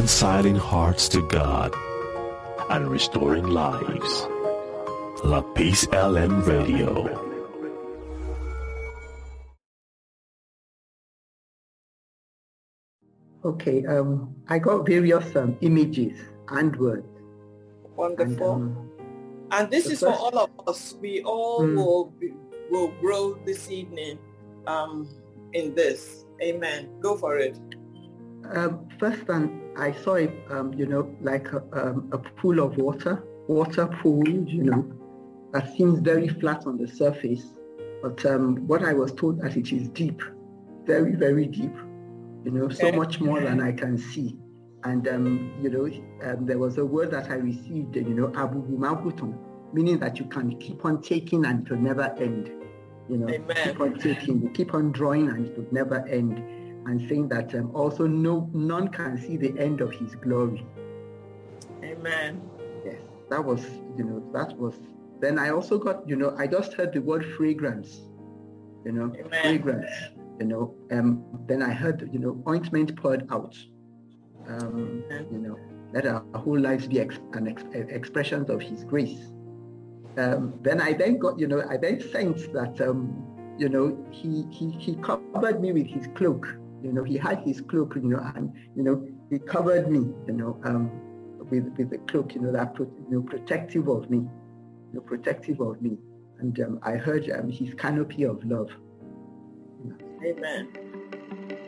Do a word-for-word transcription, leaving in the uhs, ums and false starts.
reconciling hearts to God and restoring lives. La Peace L M Radio. Okay, um, I got various um, images and words. Wonderful. And, um, and this is first, for all of us. We all mm, will be, will grow this evening um, in this. Amen. Go for it. Um, first time I saw it, um, you know, like a, um, a pool of water, water pool, you know, that seems very flat on the surface. But um, what I was told that it is deep, very, very deep. You know, so much more than I can see. And, um, you know, um, there was a word that I received, you know, abubumabuton, meaning that you can keep on taking and it will never end. You know, Amen. keep on taking, you keep on drawing and it will never end. And saying that um, also no, none can see the end of his glory. Amen. Yes, that was, you know, that was, then I also got, you know, I just heard the word fragrance, you know, Amen. fragrance. You know, um, then I heard, you know, ointment poured out. Um, you know, let our whole lives be ex- an ex- expressions of His grace. Um, then I then got, you know, I then sensed that, um, you know, he, he he covered me with His cloak. You know, He had His cloak, you know, and you know, He covered me, you know, um, with with the cloak, you know, that pro- you know, protective of me, you know, protective of me. And um, I heard um, His canopy of love. Amen.